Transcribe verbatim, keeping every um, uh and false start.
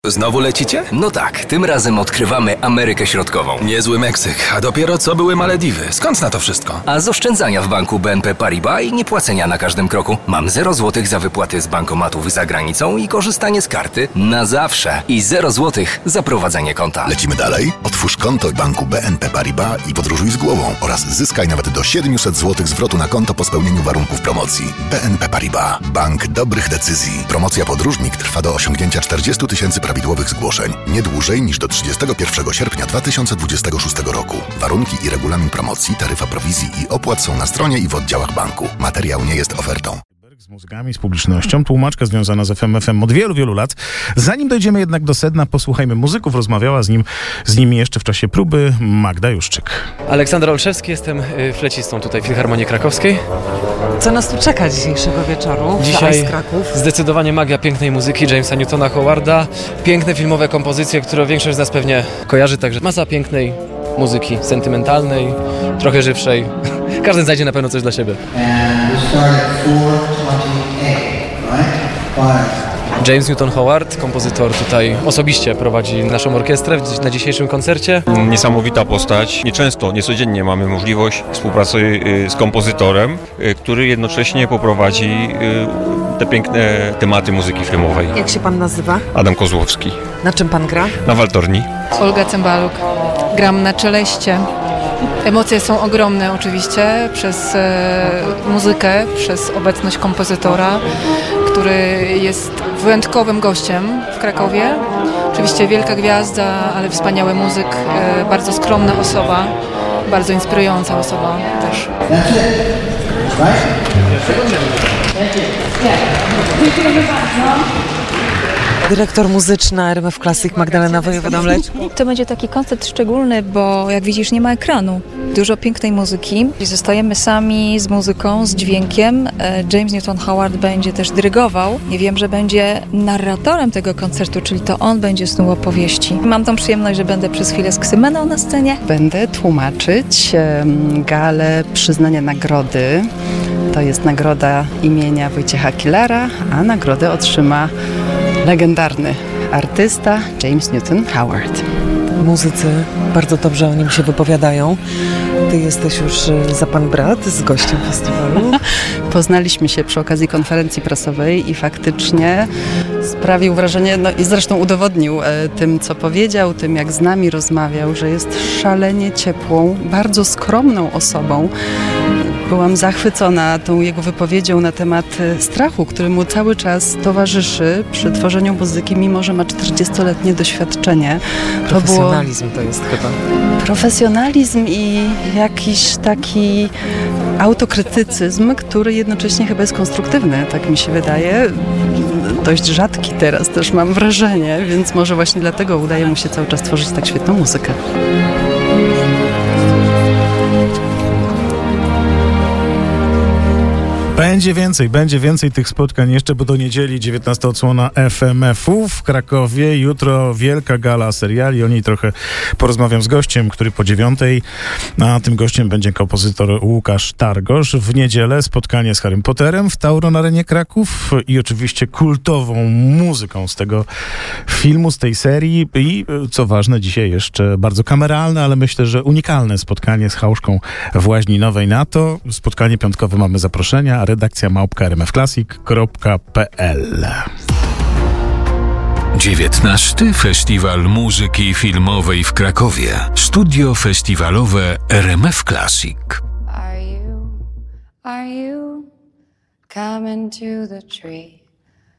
Znowu lecicie? No tak, tym razem odkrywamy Amerykę Środkową. Niezły Meksyk, a dopiero co były Malediwy. Skąd na to wszystko? A z oszczędzania w banku B N P Paribas i niepłacenia na każdym kroku. Mam zero złotych za wypłaty z bankomatów za granicą i korzystanie z karty na zawsze. I zero złotych za prowadzenie konta. Lecimy dalej? Otwórz konto w banku B N P Paribas i podróżuj z głową oraz zyskaj nawet do siedemset złotych zwrotu na konto po spełnieniu warunków promocji. B N P Paribas. Bank dobrych decyzji. Promocja Podróżnik trwa do osiągnięcia czterdziestu tysięcy prawidłowych zgłoszeń. Nie dłużej niż do trzydziestego pierwszego sierpnia dwa tysiące dwudziestego szóstego roku. Warunki i regulamin promocji, taryfa prowizji i opłat są na stronie i w oddziałach banku. Materiał nie jest ofertą. Z muzykami, z publicznością, tłumaczka związana z F M F M od wielu, wielu lat. Zanim dojdziemy jednak do sedna, posłuchajmy muzyków. Rozmawiała z nim, z nimi jeszcze w czasie próby Magda Juszczyk. Aleksander Olszewski, jestem flecistą tutaj w Filharmonii Krakowskiej. Co nas tu czeka dzisiejszego wieczoru? Dzisiaj zdecydowanie magia pięknej muzyki Jamesa Newtona Howarda. Piękne filmowe kompozycje, które większość z nas pewnie kojarzy, także masa pięknej muzyki, sentymentalnej, trochę żywszej. Każdy znajdzie na pewno coś dla siebie. James Newton Howard, kompozytor, tutaj osobiście prowadzi naszą orkiestrę na dzisiejszym koncercie. Niesamowita postać. Nieczęsto, niecodziennie mamy możliwość współpracy z kompozytorem, który jednocześnie poprowadzi te piękne tematy muzyki filmowej. Jak się pan nazywa? Adam Kozłowski. Na czym pan gra? Na waltorni. Olga Cymbaluk. Gram na czeleście. Emocje są ogromne oczywiście przez e, muzykę, przez obecność kompozytora, który jest wyjątkowym gościem w Krakowie. Oczywiście wielka gwiazda, ale wspaniały muzyk, e, bardzo skromna osoba, bardzo inspirująca osoba też. Dyrektor muzyczna R M F Classic Magdalena Wojewoda-Mleczko. To będzie taki koncert szczególny, bo jak widzisz, nie ma ekranu. Dużo pięknej muzyki. Zostajemy sami z muzyką, z dźwiękiem. James Newton Howard będzie też dyrygował. I wiem, że będzie narratorem tego koncertu, czyli to on będzie snuł opowieści. Mam tą przyjemność, że będę przez chwilę z Ksymeną na scenie. Będę tłumaczyć galę przyznania nagrody. To jest nagroda imienia Wojciecha Killara, a nagrodę otrzyma legendarny artysta James Newton Howard. Muzycy bardzo dobrze o nim się wypowiadają. Ty jesteś już za pan brat z gościem festiwalu. Poznaliśmy się przy okazji konferencji prasowej i faktycznie sprawił wrażenie, no i zresztą udowodnił e, tym, co powiedział, tym jak z nami rozmawiał, że jest szalenie ciepłą, bardzo skromną osobą. Byłam zachwycona tą jego wypowiedzią na temat strachu, który mu cały czas towarzyszy przy tworzeniu muzyki, mimo że ma czterdziestoletnie doświadczenie. Profesjonalizm to, było... to jest chyba. Profesjonalizm i jakiś taki autokrytycyzm, który jednocześnie chyba jest konstruktywny, tak mi się wydaje. Dość rzadki teraz też mam wrażenie, więc może właśnie dlatego udaje mu się cały czas tworzyć tak świetną muzykę. Będzie więcej, będzie więcej tych spotkań jeszcze, bo do niedzieli dziewiętnasta odsłona F M F-u w Krakowie. Jutro wielka gala seriali, o niej trochę porozmawiam z gościem, który po dziewiątej, a tym gościem będzie kompozytor Łukasz Targosz. W niedzielę spotkanie z Harrym Potterem w Tauron Arenie Kraków i oczywiście kultową muzyką z tego filmu, z tej serii i co ważne, dzisiaj jeszcze bardzo kameralne, ale myślę, że unikalne spotkanie z Chałuszką w Łaźni Nowej. Na to spotkanie piątkowe mamy zaproszenia, a redakcja małpka r m f classic kropka p l. dziewiętnasty Festiwal Muzyki Filmowej w Krakowie. Studio festiwalowe R M F Classic. Are you, are you coming to the tree?